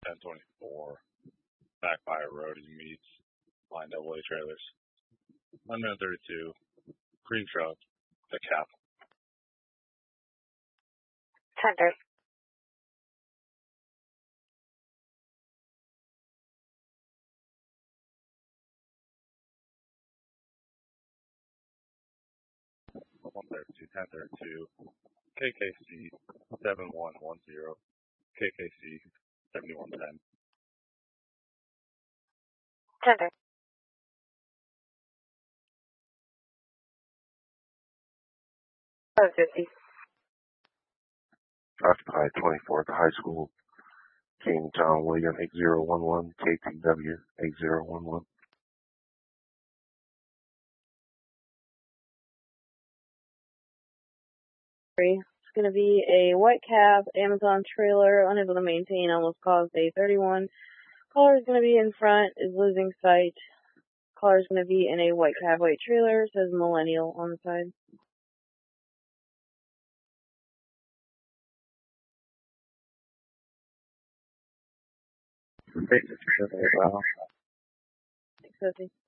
1024, back by a roadie meets line AA trailers. Unknown 32, green truck, the cap. 10-30. KKC 7110, KKC 7110. 10-30. Occupy 24th High School, King John William 8011, KTW 8011. It's going to be a white cab Amazon trailer, unable to maintain, almost caused a 31. Caller is going to be in front, is losing sight. Caller is going to be in a white cab, white trailer, says Millennial on the side. Wow. 650.